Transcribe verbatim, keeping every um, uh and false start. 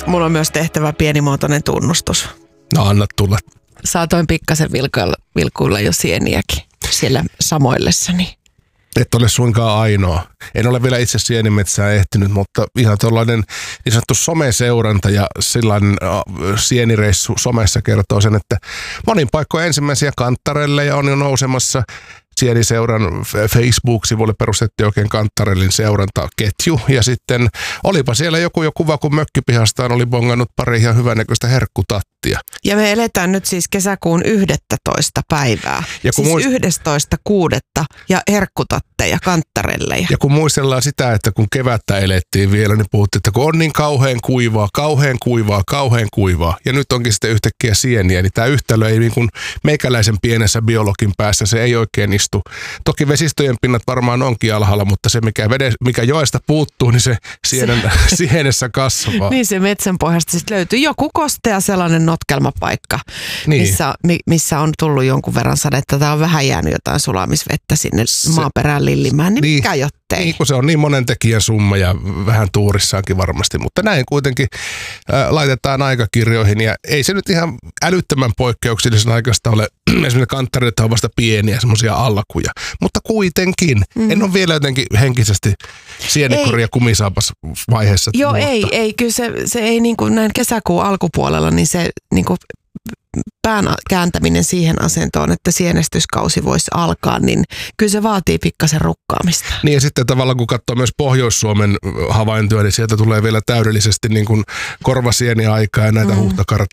mulla on myös tehtävä pienimuotoinen tunnustus. No anna tulla. Saatoin pikkasen vilkuilla, vilkuilla jo sieniäkin siellä samoillessani. Et ole suinkaan ainoa. En ole vielä itse sienimetsään ehtinyt, mutta ihan tuollainen niin sanottu someseuranta ja sillainen äh, sienireissu somessa kertoo sen, että monin paikkojen ensimmäisiä kanttarelleja on jo nousemassa. Sieniseuran Facebook-sivulle perustettiin oikein Kanttarellin seurantaketju. Ja sitten olipa siellä joku jo kuva, kun mökkipihastaan oli bongannut pari ihan hyvänäköistä herkkutattia. Ja me eletään nyt siis kesäkuun yhdestoista päivää. Ja siis muist... yhdestoista kuudetta ja herkkutatteja, kanttarelleja. Ja kun muistellaan sitä, että kun kevättä elettiin vielä, niin puhuttiin, että kun on niin kauhean kuivaa, kauhean kuivaa, kauhean kuivaa. Ja nyt onkin sitten yhtäkkiä sieniä, niin tämä yhtälö ei niin kuin meikäläisen pienessä biologin päässä, se ei oikein istu. Toki vesistöjen pinnat varmaan onkin alhaalla, mutta se mikä, vede, mikä joesta puuttuu, niin se, sienen, se sienessä kasvaa. Niin se metsän pohjasta sitten löytyy joku kostea sellainen notkelmapaikka, niin. missä, missä on tullut jonkun verran sadetta tai on vähän jäänyt jotain sulamisvettä sinne se, maaperään lillimään, niin, niin mikä jottei. Niin kun se on niin monen tekijän summa ja vähän tuurissaankin varmasti, mutta näin kuitenkin äh, laitetaan aikakirjoihin ja ei se nyt ihan älyttömän poikkeuksellisen aikaista ole. Esimerkiksi kanttareita on vasta pieniä semmoisia alkuja, mutta kuitenkin. Mm. En ole vielä jotenkin henkisesti sienikori- ja kumisaapas vaiheessa. Joo, mutta. ei, ei. Kyllä se, se ei niin kuin näin kesäkuun alkupuolella, niin se niin kuin pään kääntäminen siihen asentoon, että sienestyskausi voisi alkaa, niin kyllä se vaatii pikkasen rukkaamista. Niin ja sitten tavallaan kun katsoo myös Pohjois-Suomen havaintoja, niin sieltä tulee vielä täydellisesti niin kuin korvasieniaikaa ja näitä mm. huhtakartteja